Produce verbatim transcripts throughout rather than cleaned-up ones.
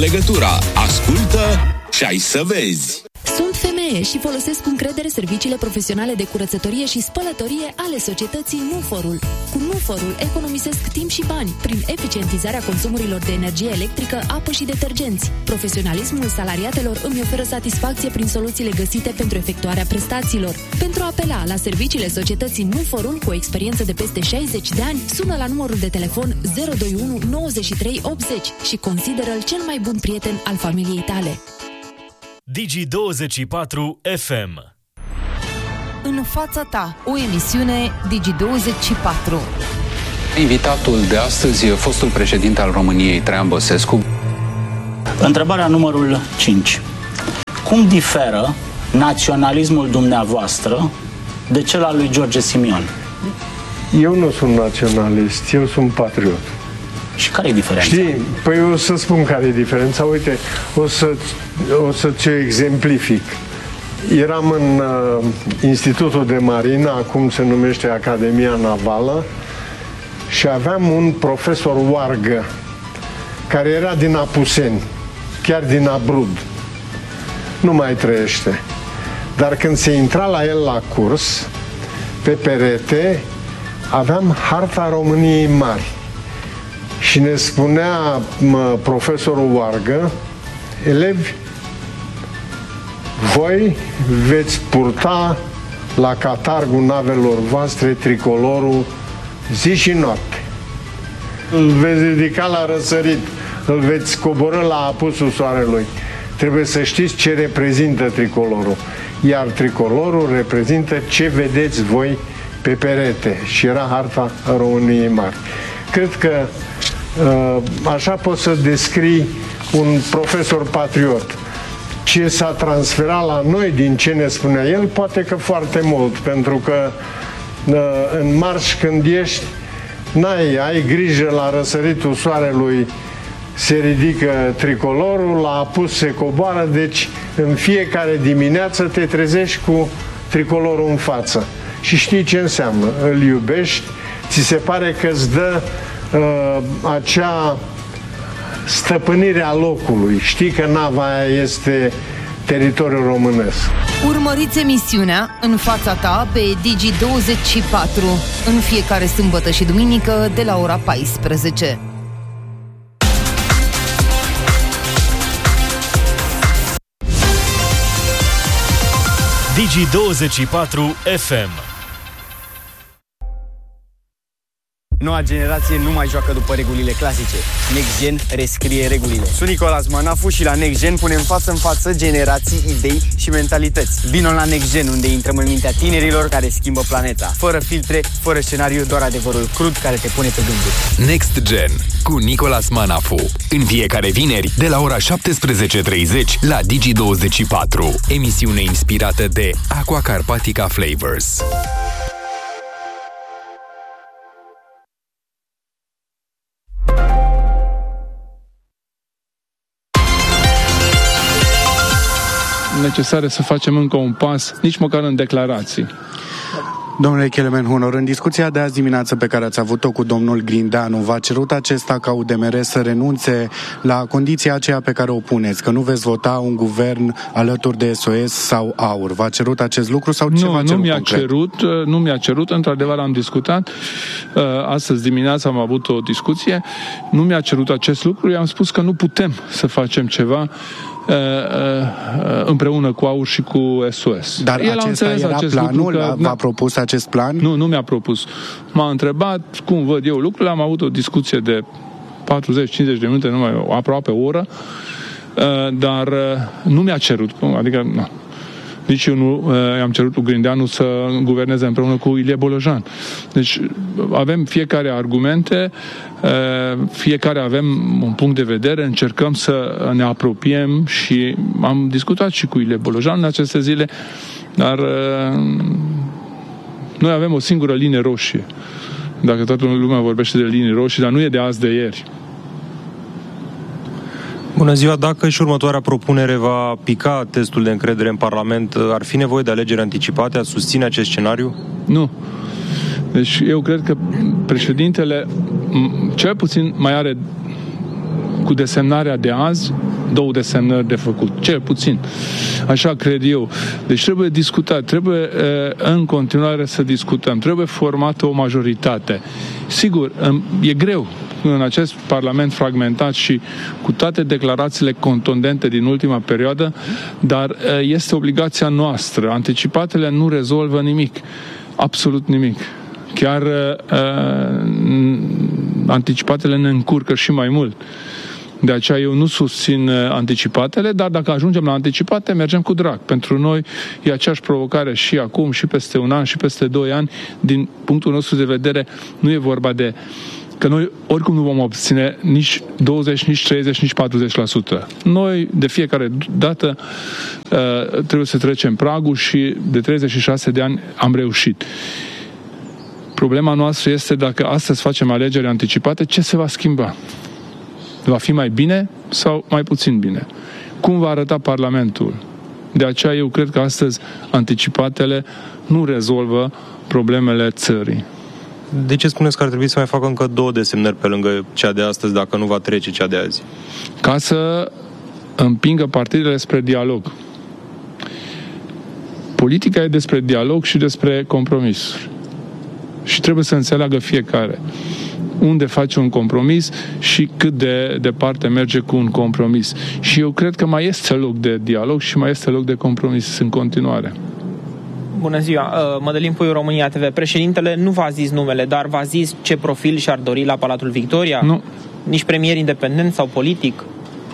legătura. Ascultă și ai să vezi. Sunt femeie și folosesc cu încredere serviciile profesionale de curățătorie și spălătorie ale societății Nuforul. Cu Nuforul economisesc timp și bani prin eficientizarea consumurilor de energie electrică, apă și detergenți. Profesionalismul salariatelor îmi oferă satisfacție prin soluțiile găsite pentru efectuarea prestațiilor. Pentru a apela la serviciile societății Nuforul cu o experiență de peste șaizeci de ani, sună la numărul de telefon zero doi unu nouăzeci și trei optzeci și consideră-l cel mai bun prieten al familiei tale. Digi douăzeci și patru F M. În fața ta, o emisiune Digi douăzeci și patru. Invitatul de astăzi e fostul președinte al României, Traian Băsescu. Întrebarea numărul cinci. Cum diferă naționalismul dumneavoastră de cel al lui George Simion? Eu nu sunt naționalist, eu sunt patriot. Și care e diferența? Știi, păi o să spun care e diferența. Uite, o să, o să-ți exemplific. Eram în uh, Institutul de Marină, acum se numește Academia Navală, și aveam un profesor Oargă, care era din Apuseni, chiar din Abrud. Nu mai trăiește. Dar când se intra la el la curs, pe perete, aveam harta României Mari. Și ne spunea mă, profesorul Oargă, elevi, voi veți purta la catargul navelor voastre tricolorul zi și noapte. Îl veți ridica la răsărit, îl veți coborî la apusul soarelui. Trebuie să știți ce reprezintă tricolorul. Iar tricolorul reprezintă ce vedeți voi pe perete. Și era harta României Mari. Cred că așa poți să descrii un profesor patriot. Ce s-a transferat la noi din ce ne spunea el, poate că foarte mult, pentru că în marș când ești, n-ai, ai grijă, la răsăritul soarelui se ridică tricolorul, la apus se coboară, deci în fiecare dimineață te trezești cu tricolorul în față și știi ce înseamnă, îl iubești, ți se pare că îți dă uh, acea stăpânire a locului, știi că nava aia este teritoriul românesc. Urmăriți emisiunea În fața ta pe Digi douăzeci și patru în fiecare sâmbătă și duminică de la ora paisprezece. Digi douăzeci și patru F M. Noua generație nu mai joacă după regulile clasice. Next Gen rescrie regulile. Sunt Nicolas Manafu și la Next Gen punem față în față generații, idei și mentalități. Vino la Next Gen, unde intrăm în mintea tinerilor care schimbă planeta. Fără filtre, fără scenariu, doar adevărul crud care te pune pe gânduri. Next Gen cu Nicolas Manafu. În fiecare vineri de la ora șaptesprezece treizeci la Digi douăzeci și patru. Emisiune inspirată de Aqua Carpatica Flavors. necesare să facem încă un pas, nici măcar în declarații. Domnule Kelemen Hunor, în discuția de azi dimineață pe care ați avut-o cu domnul Grindeanu, v-a cerut acesta ca U D M R să renunțe la condiția aceea pe care o puneți, că nu veți vota un guvern alături de S O S sau AUR. V-a cerut acest lucru sau ce nu, v-a cerut nu mi-a concret? cerut, nu mi-a cerut, într-adevăr am discutat. Astăzi dimineața am avut o discuție, nu mi-a cerut acest lucru, i-am spus că nu putem să facem ceva împreună cu AUR și cu S O S. Dar El acesta era acest planul? că, V-a propus acest plan? Nu, nu mi-a propus. M-a întrebat cum văd eu lucrurile, am avut o discuție de patruzeci cincizeci de minute, numai aproape o oră, dar nu mi-a cerut, adică nu. Nici eu nu i-am cerut lui Grindeanu să guverneze împreună cu Ilie Bolojan. Deci avem fiecare argumente, fiecare avem un punct de vedere, încercăm să ne apropiem și am discutat și cu Ilie Bolojan în aceste zile, dar noi avem o singură linie roșie. Dacă toată lumea vorbește de linii roșii, dar nu e de azi de ieri. Bună ziua, dacă și următoarea propunere va pica testul de încredere în Parlament, ar fi nevoie de alegeri anticipate? Ați susține acest scenariu? Nu. Deci eu cred că președintele cel puțin mai are cu desemnarea de azi, două desemnări de făcut, cel puțin. Așa cred eu. Deci trebuie discutat, trebuie în continuare să discutăm, trebuie formată o majoritate. Sigur, e greu în acest parlament fragmentat și cu toate declarațiile contundente din ultima perioadă, dar este obligația noastră. Anticipatele nu rezolvă nimic, absolut nimic. Chiar uh, anticipatele ne încurcă și mai mult. De aceea eu nu susțin anticipatele, dar dacă ajungem la anticipate, mergem cu drag. Pentru noi e aceeași provocare și acum, și peste un an, și peste doi ani. Din punctul nostru de vedere, nu e vorba de că noi oricum nu vom obține nici douăzeci, nici treizeci, nici patruzeci la sută. Noi, de fiecare dată, trebuie să trecem pragul și de treizeci și șase de ani am reușit. Problema noastră este dacă astăzi facem alegeri anticipate, ce se va schimba? Va fi mai bine sau mai puțin bine? Cum va arăta Parlamentul? De aceea eu cred că astăzi anticipatele nu rezolvă problemele țării. De ce spuneți că ar trebui să mai facă încă două desemnări pe lângă cea de astăzi, dacă nu va trece cea de azi? Ca să împingă partidele spre dialog. Politica e despre dialog și despre compromis. Și trebuie să înțeleagă fiecare unde face un compromis și cât de departe merge cu un compromis. Și eu cred că mai este loc de dialog și mai este loc de compromis în continuare. Bună ziua, Mădălin Puiu, România T V. Președintele nu v-a zis numele, dar v-a zis ce profil și-ar dori la Palatul Victoria? Nu. Nici premier independent sau politic?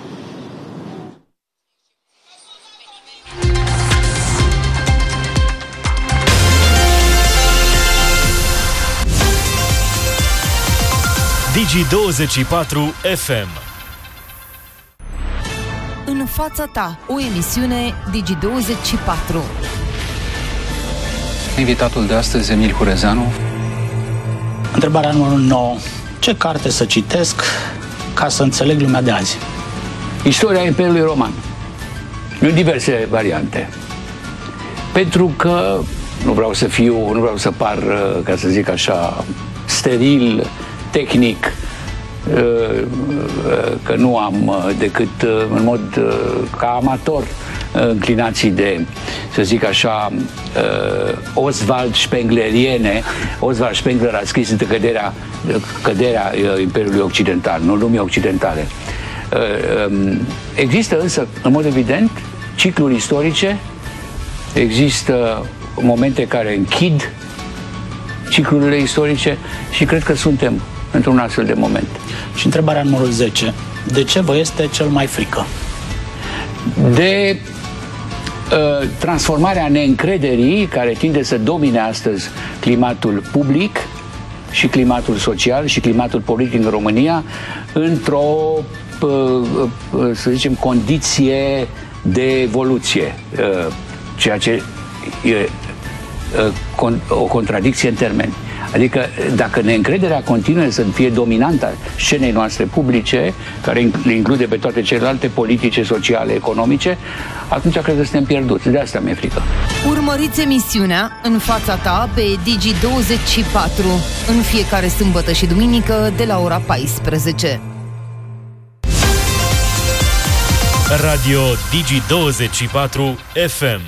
Digi douăzeci și patru F M. În fața ta, o emisiune Digi douăzeci și patru. Invitatul de astăzi, Emil Hurezeanu. Întrebarea numărul nouă. Ce carte să citesc ca să înțeleg lumea de azi? Istoria Imperiului Roman. În diverse variante. Pentru că nu vreau să fiu, nu vreau să par, ca să zic așa, steril, tehnic, că nu am decât în mod ca amator înclinații de, să zic așa, Oswald Spengleriene. Oswald Spengler a scris între căderea, căderea Imperiului Occidental, nu lumii occidentale. Există însă, în mod evident, cicluri istorice, există momente care închid ciclurile istorice și cred că suntem într-un astfel de moment. Și întrebarea numărul zece. De ce vă este cel mai frică? De uh, transformarea neîncrederii care tinde să domine astăzi climatul public și climatul social și climatul politic în România într-o, uh, uh, să zicem, condiție de evoluție, uh, ceea ce e uh, con- o contradicție în termeni. Adică dacă neîncrederea continuă să fie dominanta scenei noastre publice, care le include pe toate celelalte politice, sociale, economice, atunci cred că suntem pierduți. De asta mi-e frică. Urmăriți emisiunea În fața ta pe Digi douăzeci și patru în fiecare sâmbătă și duminică de la ora paisprezece. Radio Digi douăzeci și patru F M.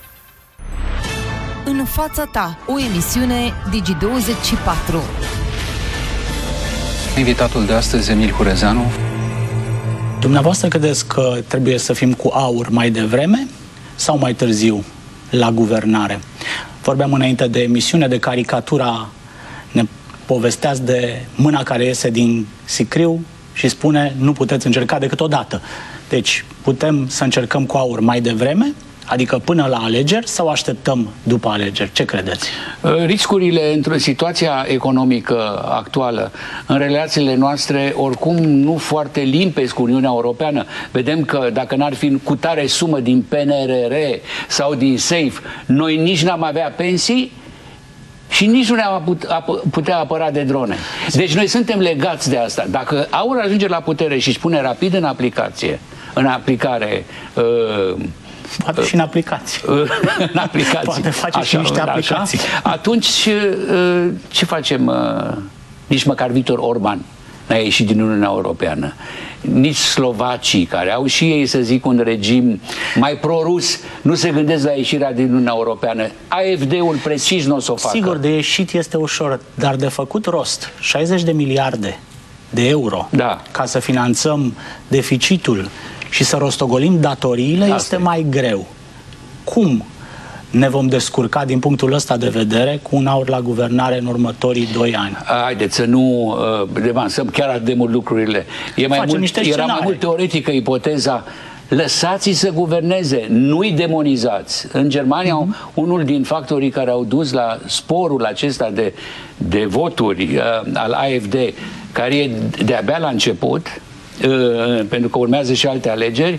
În fața ta, o emisiune Digi douăzeci și patru. Invitatul de astăzi, Emil Hurezeanu. Dumneavoastră credeți că trebuie să fim cu aur mai devreme sau mai târziu la guvernare? Vorbeam înainte de emisiune, de caricatura, ne povesteați de mâna care iese din sicriu și spune nu puteți încerca decât o dată. Deci putem să încercăm cu aur mai devreme? Adică până la alegeri sau așteptăm după alegeri? Ce credeți? Riscurile într-o situație economică actuală, în relațiile noastre, oricum nu foarte limpezi cu Uniunea Europeană. Vedem că dacă n-ar fi cu tare sumă din P N R R sau din SAFE, noi nici n-am avea pensii și nici nu ne-am putea apăra de drone. Deci noi suntem legați de asta. Dacă AUR ajunge la putere și își pune rapid în aplicație, în aplicare... Uh, Poate și în aplicații. În aplicații. Poate face așa, și niște aplicații. Așa. Atunci, ce facem? Nici măcar Victor Orban n-a ieșit din Uniunea Europeană. Nici slovacii, care au și ei, să zic, un regim mai pro-rus, nu se gândesc la ieșirea din Uniunea Europeană. A F D-ul precis nu o să o facă. Sigur, de ieșit este ușor, dar de făcut rost șaizeci de miliarde de euro da. ca să finanțăm deficitul și să rostogolim datoriile, asta este mai greu. Cum ne vom descurca din punctul ăsta de vedere cu un aur la guvernare în următorii doi ani? Haideți să nu uh, devansăm chiar atât de mult lucrurile. E mai mult, era mai mult teoretică ipoteza. Lăsați-i să guverneze, nu-i demonizați. În Germania, uh-huh. unul din factorii care au dus la sporul acesta de, de voturi uh, al A F D, care e de-abia la început, uh, pentru că urmează și alte alegeri,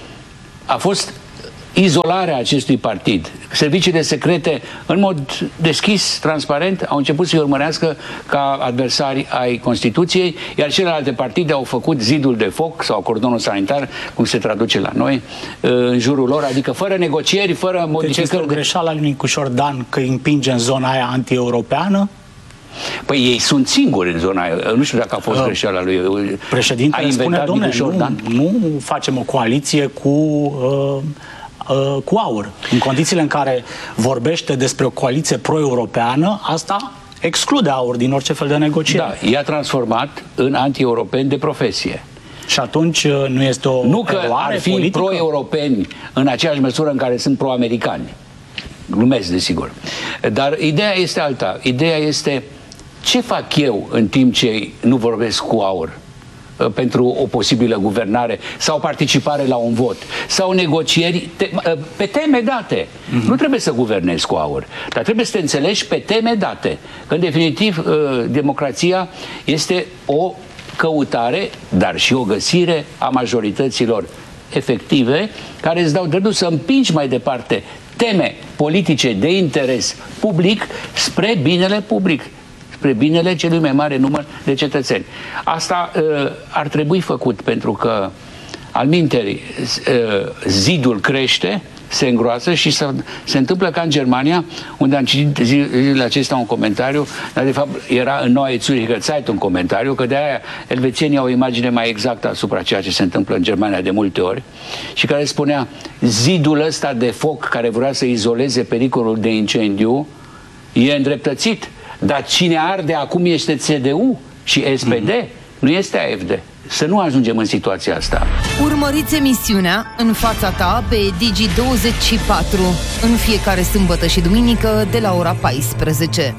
a fost izolarea acestui partid. Serviciile secrete, în mod deschis, transparent, au început să-i urmărească ca adversari ai Constituției, iar celelalte partide au făcut zidul de foc sau cordonul sanitar, cum se traduce la noi, în jurul lor, adică fără negocieri, fără modificări. Deci este o greșeală lui Nicușor Dan că îi împinge în zona aia anti-europeană? Păi ei sunt singuri în zona aia. Nu știu dacă a fost uh, greșeala lui. Președintele spune, dom'le, nu, nu facem o coaliție cu... Uh, cu aur. În condițiile în care vorbește despre o coaliție pro-europeană, asta exclude aur din orice fel de negociere. Da, i-a transformat în anti-europeni de profesie. Și atunci nu este o Nu că ar fi politică? Pro-europeni în aceeași măsură în care sunt pro-americani. Glumesc, desigur. Dar ideea este alta. Ideea este ce fac eu în timp ce nu vorbesc cu aur pentru o posibilă guvernare sau participare la un vot sau negocieri te pe teme date. Mm-hmm. Nu trebuie să guvernezi cu aur, dar trebuie să te înțelegi pe teme date. Că, în definitiv, democrația este o căutare, dar și o găsire a majorităților efective care îți dau dreptul să împingi mai departe teme politice de interes public spre binele public, spre binele celui mai mare număr de cetățeni. Asta uh, ar trebui făcut, pentru că alminteri uh, zidul crește, se îngroasă și se, se întâmplă ca în Germania, unde am citit zilele acestea un comentariu, dar de fapt era în Neue Zürcher Zeitung un comentariu, că de aia elvețienii au o imagine mai exactă asupra ceea ce se întâmplă în Germania de multe ori, și care spunea: zidul ăsta de foc care vrea să izoleze pericolul de incendiu e îndreptățit, dar cine arde acum este C D U și S P D, mm-hmm. nu este A F D. Să nu ajungem în situația asta. Urmăriți emisiunea În fața ta pe Digi douăzeci și patru în fiecare sâmbătă și duminică de la ora paisprezece.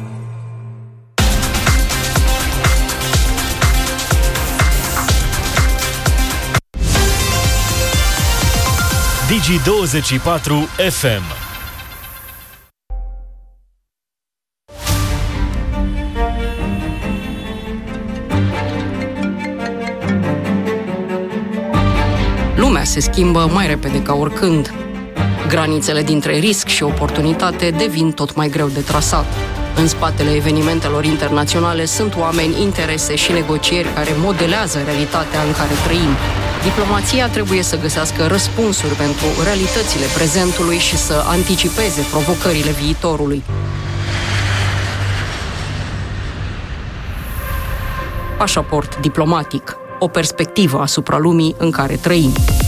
Digi douăzeci și patru F M. Lumea se schimbă mai repede ca oricând. Granițele dintre risc și oportunitate devin tot mai greu de trasat. În spatele evenimentelor internaționale sunt oameni, interese și negocieri care modelează realitatea în care trăim. Diplomația trebuie să găsească răspunsuri pentru realitățile prezentului și să anticipeze provocările viitorului. Pașaport diplomatic. O perspectivă asupra lumii în care trăim.